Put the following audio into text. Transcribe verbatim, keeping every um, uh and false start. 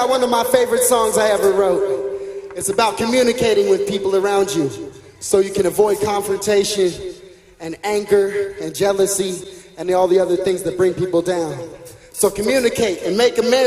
y'all one of my favorite songs I ever wrote. It's about communicating with people around you so you can avoid confrontation and anger and jealousy and all the other things that bring people down. So communicate and make amends.